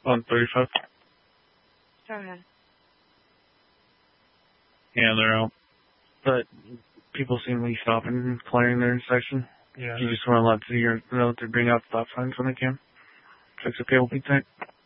On 35. Go ahead. Yeah, they're out. But people seem to be stopping and clearing their intersection. Yeah. You just want to let you know to bring out stop signs when they can. If it's okay, we'll be tight.